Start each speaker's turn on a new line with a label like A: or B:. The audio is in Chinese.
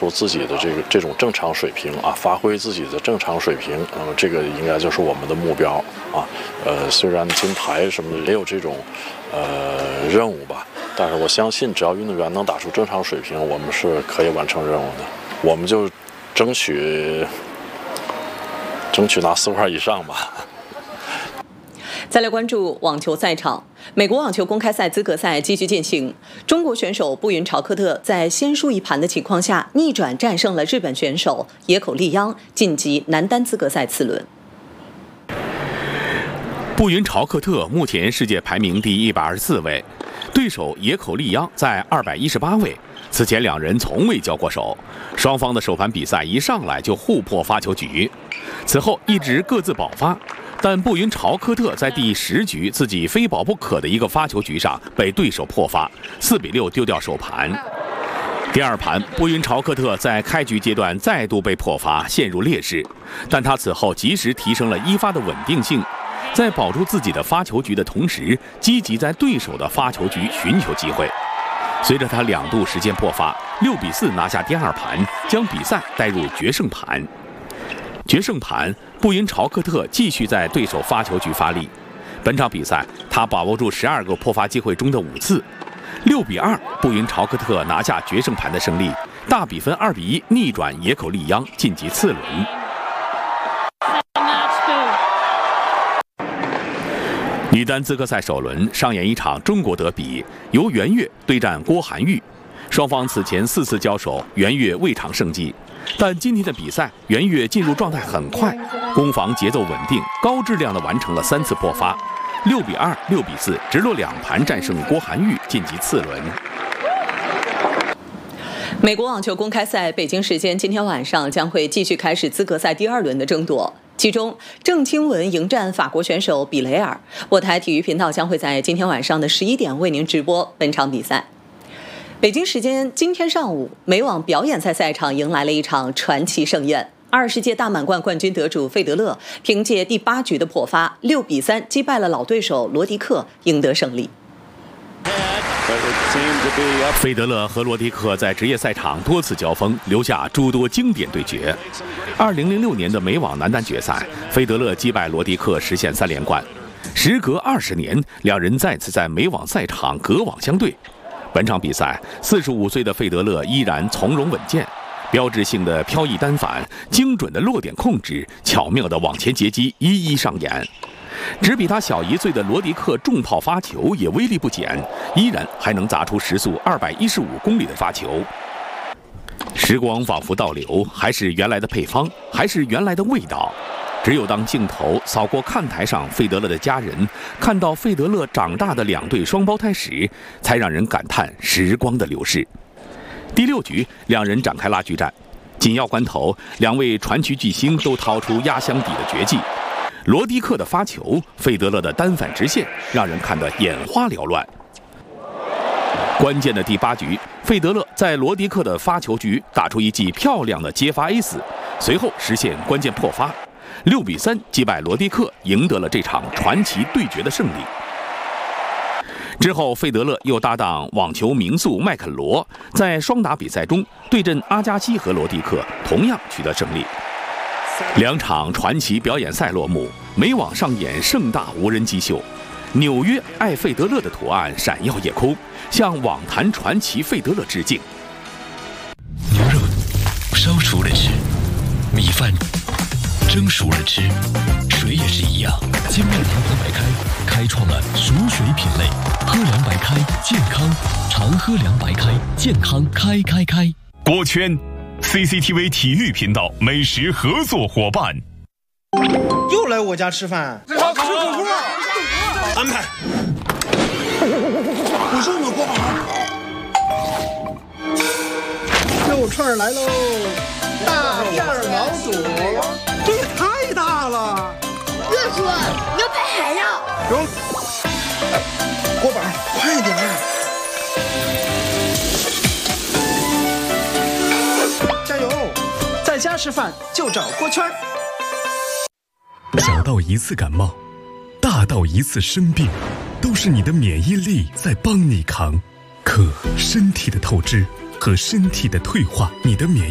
A: 出自己的这种正常水平啊，发挥自己的正常水平，这个应该就是我们的目标啊。虽然金牌什么的也有这种任务吧，但是我相信只要运动员能打出正常水平，我们是可以完成任务的。我们就争取拿4块以上吧。
B: 再来关注网球赛场，美国网球公开赛资格赛继续进行。中国选手布云朝克特在先输一盘的情况下，逆转战胜了日本选手野口利央，晋级男单资格赛次轮。
C: 布云朝克特目前世界排名第124位，对手野口利央在218位。此前两人从未交过手，双方的首盘比赛一上来就互破发球局，此后一直各自保发。但布云朝克特在第10局自己非保不可的一个发球局上被对手破发，4比6丢掉首盘。第二盘，布云朝克特在开局阶段再度被破发，陷入劣势，但他此后及时提升了一发的稳定性，在保住自己的发球局的同时，积极在对手的发球局寻求机会。随着他2度实现破发，6比4拿下第二盘，将比赛带入决胜盘。决胜盘，布云朝克特继续在对手发球局发力。本场比赛，他把握住12个破发机会中的5次，6比2，布云朝克特拿下决胜盘的胜利，大比分2比1逆转野口利央，晋级次轮。女单资格赛首轮上演一场中国德比，由袁岳对战郭涵玉。双方此前4次交手，袁岳未尝胜绩。但今天的比赛，袁岳进入状态很快，攻防节奏稳定，高质量地完成了3次破发，6比2、6比4，直落2盘战胜郭涵玉，晋级次轮。
B: 美国网球公开赛北京时间今天晚上将会继续开始资格赛第2轮的争夺，其中郑钦文迎战法国选手比雷尔。我台体育频道将会在今天晚上的11点为您直播本场比赛。北京时间今天上午，美网表演赛赛场迎来了一场传奇盛宴。20届大满贯冠军得主费德勒凭借第8局的破发，6比3击败了老对手罗迪克，赢得胜利。
C: 费德勒和罗迪克在职业赛场多次交锋，留下诸多经典对决。2006年的美网男单决赛，费德勒击败罗迪克，实现3连冠。时隔20年，两人再次在美网赛场隔网相对。本场比赛，45岁的费德勒依然从容稳健，标志性的飘逸单反、精准的落点控制、巧妙的往前截击一一上演。只比他小1岁的罗迪克重炮发球也威力不减，依然还能砸出时速215公里的发球。时光仿佛倒流，还是原来的配方，还是原来的味道。只有当镜头扫过看台上费德勒的家人，看到费德勒长大的2对双胞胎时，才让人感叹时光的流逝。第6局，两人展开拉锯战，紧要关头，两位传奇巨星都掏出压箱底的绝技。罗迪克的发球，费德勒的单反直线，让人看得眼花缭乱。关键的第8局，费德勒在罗迪克的发球局打出一记漂亮的接发 ace， 随后实现关键破发，6比3击败罗迪克，赢得了这场传奇对决的胜利。之后，费德勒又搭档网球名宿麦肯罗，在双打比赛中对阵阿加西和罗迪克，同样取得胜利。2场传奇表演赛落幕，美网上演盛大无人机秀。纽约爱费德勒的图案闪耀夜空，向网坛传奇费德勒致敬。
D: 牛肉烧熟了吃，米饭蒸熟了吃，水也是一样。金麦堂喝白开开创了熟水品类，喝凉白开健康，常喝凉白开健康开。
E: 锅圈 CCTV 体育频道美食合作伙伴。
F: 又来我家吃饭，吃火锅，安排。我说我锅巴，肉串来喽！大片毛肚，这也太大了。
G: 热叔，牛排还要。
F: 中，锅巴，快点！加油！在家吃饭就找锅圈。
D: 小到一次感冒，大到一次生病，都是你的免疫力在帮你扛。可身体的透支和身体的退化，你的免疫